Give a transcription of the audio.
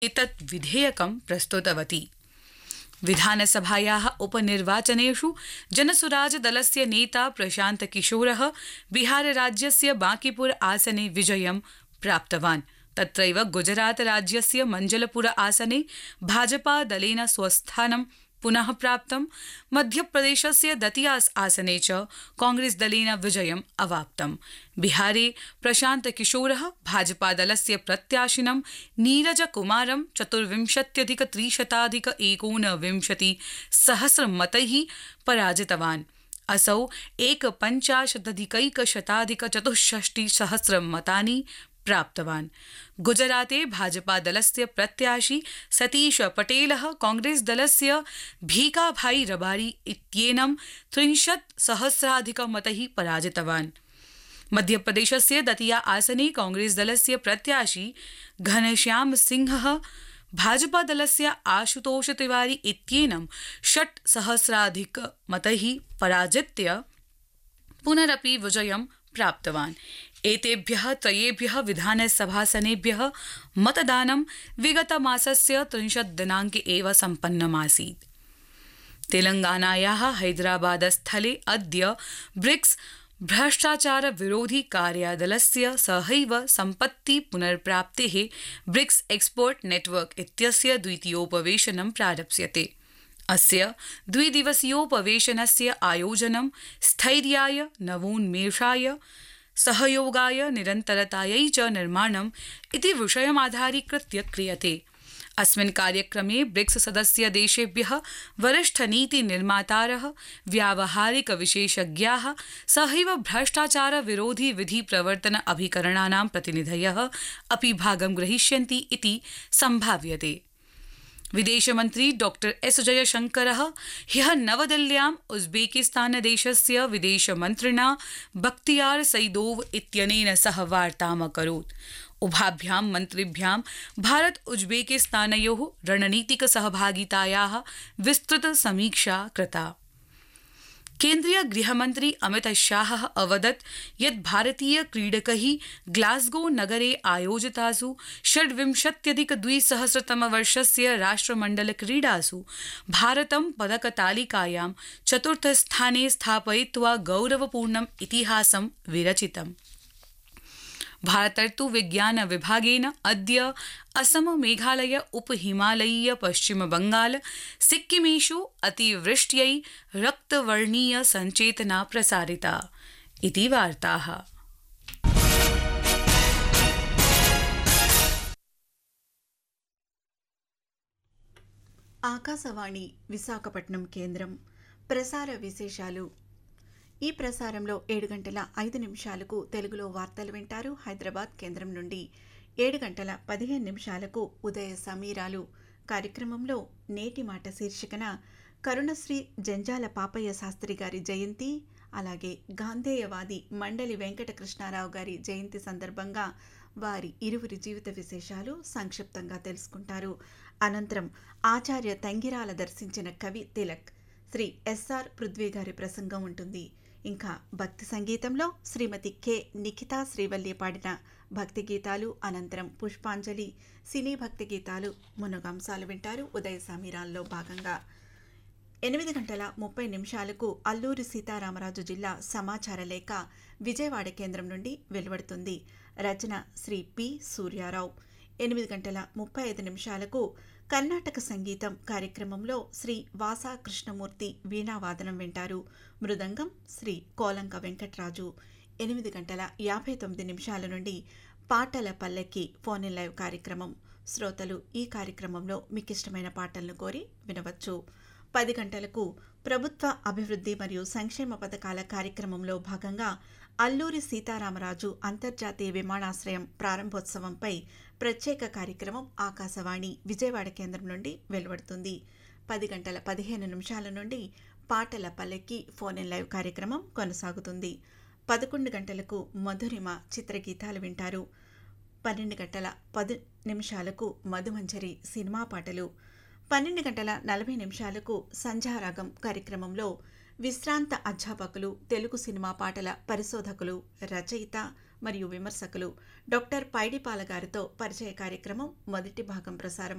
एतत् विधेयकं प्रस्तुतवती। विधानसभायाः उपनिर्वाचनेषु जनसुराजदलस्य नेता प्रशान्तकिशोरः बिहारराज्यस्य बांकीपुर आसने विजयं प्राप्तवान्। तत्रैव गुजरातराज्यस्य मञ्जलपुर आसने भाजपादलेन स्वस्थानं पुनः प्राप्तं। मध्यप्रदेशस्य दतिया आसने च कांग्रेसदलेन विजयम् अवाप्तम्। बिहारे प्रशान्तकिशोरः भाजपादलस्य प्रत्याशिनं नीरजकुमारं 24,319 मतैः पराजितवान्। असौ 1,50,164 मतानि प्राप्तवान्। गुजराते भाजपादलस्य प्रत्याशी सतीश पटेलः कांग्रेसदलस्य भीखाभाई रबारी इत्येनं 30,000 मतैः पराजितवान्। मध्यप्रदेशस्य दतिया आसने कांग्रेसदलस्य प्रत्याशी घनश्याम सिंहः भाजपादलस्य आशुतोष तिवारी इत्येनं 6,000 मतैः पराजित्य पुनरपि विजयं प्राप्तवान्। एतेभ्यः त्रयेभ्यः विधानसभासनेभ्यः मतदानं विगतमासस्य 30 दिनाङ्के एव सम्पन्नमासीत्। तेलंगानायाः हैदराबादस्थले अद्य ब्रिक्स भ्रष्टाचार विरोधी कार्यदलस्य सहैव सम्पत्ति पुनर्प्राप्तेः ब्रिक्स एक्सपर्ट नेटवर्क इत्यस्य द्वितीयोपवेशनं प्रारप्स्यते। अस्य द्विदिवसीयोपवेशनस्य आयोजनं स्थैर्याय, नवोन्मेषाय, सहयोगाय, निरन्तरतायै च निर्माणम् इति विषयमाधारीकृत्य क्रियते। अस्मिन् कार्यक्रमे ब्रिक्स सदस्य देशेभ्यः वरिष्ठनीतिनिर्मातारः, व्यावहारिकविशेषज्ञाः सहैव भ्रष्टाचार विरोधी विधि प्रवर्तन अभिकरणानां प्रतिनिधयः अपि भागं ग्रहीष्यन्ति इति सम्भाव्यते। विदेशमन्त्री डॉक्टर एस जयशंकरः ह्यः नवदिल्ल्याम् उज्बेकिस्तानदेशस्य विदेशमन्त्रिणा बख्तियार सईदोव इत्यनेन सह वार्ताम् अकरोत्। उभाभ्यां मन्त्रिभ्यां भारत उज्बेकिस्तानयोः रणनीतिक सहभागितायाः विस्तृत समीक्षा कृता। केन्द्रीय गृहमन्त्री अमित शाहः अवदत् यत् भारतीय क्रीडकैः ग्लास्गो नगरे आयोजितासु 26,200 राष्ट्रमण्डलक्रीडासु भारतं पदकतालिकायां 4th स्थाने स्थापयित्वा गौरवपूर्णम् इतिहासं विरचितम्। भारतर्तु विज्ञान विभागेन अद्य असम, मेघालय, उपहिमालयीय, पश्चिम बंगाल, सिक्किमेषु अतिवृष्ट्यै रक्तवर्णीय संचेतना प्रसारिता इति वार्ताः। ఆకాశవాణి విశాఖపట్నం కేంద్రం ప్రసార విశేషాలు. ఈ ప్రసారంలో 7:05 తెలుగులో వార్తలు వింటారు. హైదరాబాద్ కేంద్రం నుండి 7:15 ఉదయ సమీరాలు కార్యక్రమంలో నేటి మాట శీర్షికన కరుణశ్రీ జంజాల పాపయ్య శాస్త్రి గారి జయంతి, అలాగే గాంధేయవాది మండలి వెంకటకృష్ణారావు గారి జయంతి సందర్భంగా వారి ఇరువురి జీవిత విశేషాలు సంక్షిప్తంగా తెలుసుకుంటారు. అనంతరం ఆచార్య తంగిరాల దర్శించిన కవి తిలక్ శ్రీ ఎస్ఆర్ పృథ్వీ గారి ప్రసంగం ఉంటుంది. ఇంకా భక్తి సంగీతంలో శ్రీమతి కె నిఖితా శ్రీవల్లి పాడిన భక్తి గీతాలు, అనంతరం పుష్పాంజలి, సినీ భక్తి గీతాలు మునగంశాలు వింటారు. ఉదయ సమీరాల్లో భాగంగా 8:30 అల్లూరి సీతారామరాజు జిల్లా సమాచార లేఖ విజయవాడ కేంద్రం నుండి వెలువడుతుంది. రచన శ్రీ పి సూర్యారావు. 8:35 కర్ణాటక సంగీతం కార్యక్రమంలో శ్రీ వాసా కృష్ణమూర్తి వీణావాదనం వింటారు. మృదంగం శ్రీ కోలంక వెంకట్రాజు. 8:59 నుండి పాటల పల్లెకి ఫోన్ ఇన్ లైవ్ కార్యక్రమం. శ్రోతలు ఈ కార్యక్రమంలో మీకిష్టమైన పాటలను కోరి వినవచ్చు. 10 గంటలకు ప్రభుత్వ అభివృద్ధి మరియు సంక్షేమ పథకాల కార్యక్రమంలో భాగంగా అల్లూరి సీతారామరాజు అంతర్జాతీయ విమానాశ్రయం ప్రారంభోత్సవంపై ప్రత్యేక కార్యక్రమం ఆకాశవాణి విజయవాడ కేంద్రం నుండి వెలువడుతుంది. 10:15 నుండి పాటల పల్లెకి ఫోన్ ఇన్ లైవ్ కార్యక్రమం కొనసాగుతుంది. 11 గంటలకు మధురిమ చిత్రగీతాలు వింటారు. 12:10 మధుమంజరి సినిమా పాటలు. 12:40 సంధ్యారాగం కార్యక్రమంలో విశ్రాంత అధ్యాపకులు, తెలుగు సినిమా పాటల పరిశోధకులు, రచయిత మరియు విమర్శకులు డాక్టర్ పైడిపాల గారితో పరిచయ కార్యక్రమం మొదటి భాగం ప్రసారం